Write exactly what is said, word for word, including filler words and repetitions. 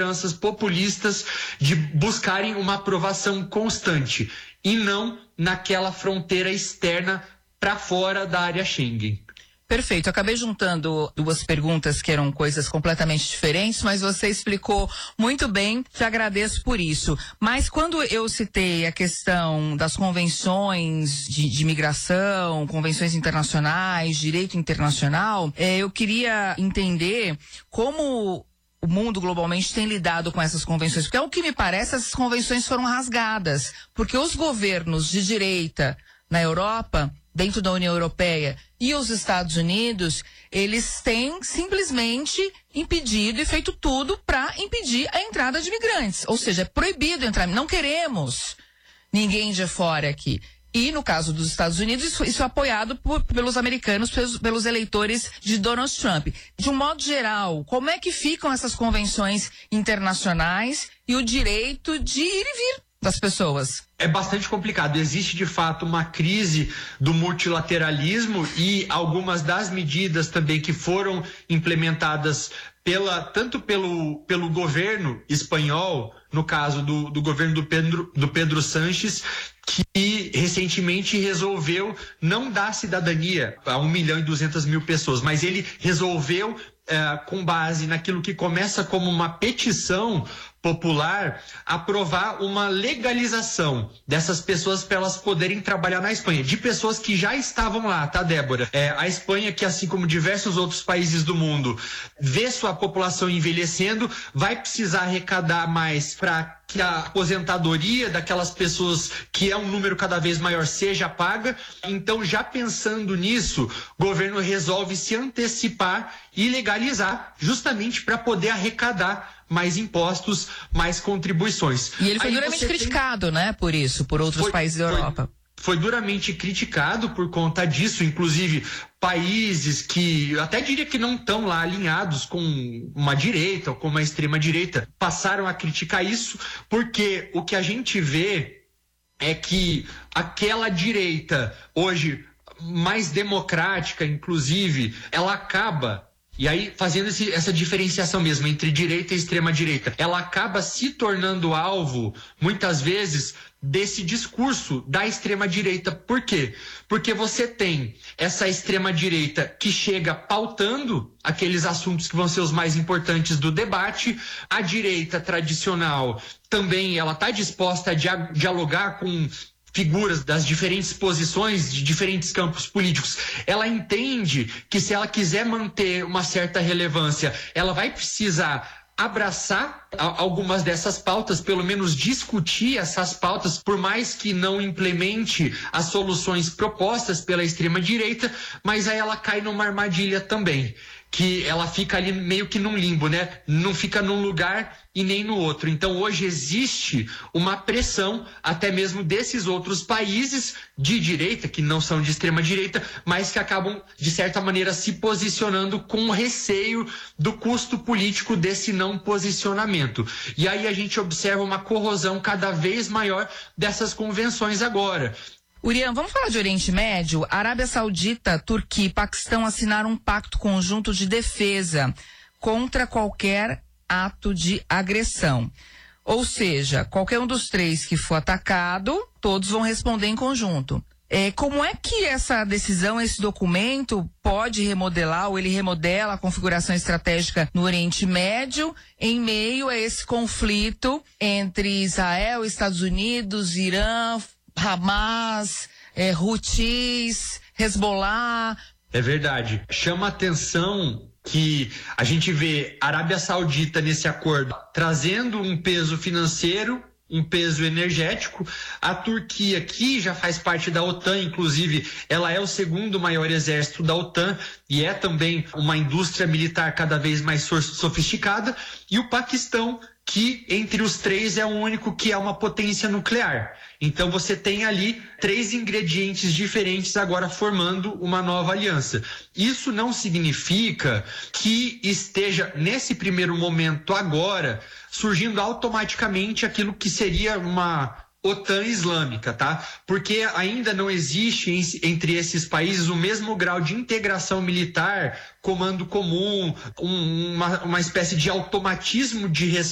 lideranças populistas de buscarem uma aprovação constante e não naquela fronteira externa para fora da área Schengen. Perfeito, acabei juntando duas perguntas que eram coisas completamente diferentes, mas você explicou muito bem, te agradeço por isso. Mas quando eu citei a questão das convenções de, de migração, convenções internacionais, direito internacional, é, eu queria entender como o mundo globalmente tem lidado com essas convenções, porque ao que me parece, essas convenções foram rasgadas, porque os governos de direita na Europa, dentro da União Europeia e os Estados Unidos, eles têm simplesmente impedido e feito tudo para impedir a entrada de imigrantes. Ou seja, é proibido entrar. Não queremos ninguém de fora aqui. E no caso dos Estados Unidos, isso, isso é apoiado por, pelos americanos, pelos, pelos eleitores de Donald Trump. De um modo geral, como é que ficam essas convenções internacionais e o direito de ir e vir das pessoas? É bastante complicado. Existe, de fato, uma crise do multilateralismo e algumas das medidas também que foram implementadas pela, tanto pelo, pelo governo espanhol, no caso do, do governo do Pedro, do Pedro Sánchez, que recentemente resolveu não dar cidadania a um milhão e duzentas mil pessoas, mas ele resolveu, é, com base naquilo que começa como uma petição popular, aprovar uma legalização dessas pessoas para elas poderem trabalhar na Espanha, de pessoas que já estavam lá, tá, Débora? É, a Espanha, que assim como diversos outros países do mundo, vê sua população envelhecendo, vai precisar arrecadar mais para que a aposentadoria daquelas pessoas, que é um número cada vez maior, seja paga. Então, já pensando nisso, o governo resolve se antecipar e legalizar, justamente para poder arrecadar mais impostos, mais contribuições. E ele foi Aí duramente tem... criticado, né, por isso, por outros foi, países da Europa. Foi, foi duramente criticado por conta disso, inclusive países que até diria que não estão lá alinhados com uma direita ou com uma extrema direita, passaram a criticar isso, porque o que a gente vê é que aquela direita hoje mais democrática, inclusive, ela acaba... E aí, fazendo esse, essa diferenciação mesmo entre direita e extrema-direita, ela acaba se tornando alvo, muitas vezes, desse discurso da extrema-direita. Por quê? Porque você tem essa extrema-direita que chega pautando aqueles assuntos que vão ser os mais importantes do debate. A direita tradicional também, ela está disposta a dia- dialogar com figuras das diferentes posições, de diferentes campos políticos. Ela entende que se ela quiser manter uma certa relevância, ela vai precisar abraçar algumas dessas pautas, pelo menos discutir essas pautas, por mais que não implemente as soluções propostas pela extrema-direita, mas aí ela cai numa armadilha também, que ela fica ali meio que num limbo, né? Não fica num lugar e nem no outro. Então hoje existe uma pressão até mesmo desses outros países de direita, que não são de extrema direita, mas que acabam de certa maneira se posicionando com receio do custo político desse não posicionamento. E aí a gente observa uma corrosão cada vez maior dessas convenções agora. Urian, vamos falar de Oriente Médio? Arábia Saudita, Turquia e Paquistão assinaram um pacto conjunto de defesa contra qualquer ato de agressão. Ou seja, qualquer um dos três que for atacado, todos vão responder em conjunto. É, como é que essa decisão, esse documento, pode remodelar ou ele remodela a configuração estratégica no Oriente Médio em meio a esse conflito entre Israel, Estados Unidos, Irã, Hamas, é, Houthis, Hezbollah? É verdade. Chama atenção que a gente vê a Arábia Saudita nesse acordo trazendo um peso financeiro, um peso energético. A Turquia, que já faz parte da OTAN, inclusive, ela é o segundo maior exército da OTAN e é também uma indústria militar cada vez mais sofisticada. E o Paquistão, que entre os três é o único que é uma potência nuclear. Então você tem ali três ingredientes diferentes agora formando uma nova aliança. Isso não significa que esteja, nesse primeiro momento agora, surgindo automaticamente aquilo que seria uma OTAN islâmica, tá? Porque ainda não existe entre esses países o mesmo grau de integração militar, comando comum, um, uma, uma espécie de automatismo de respeito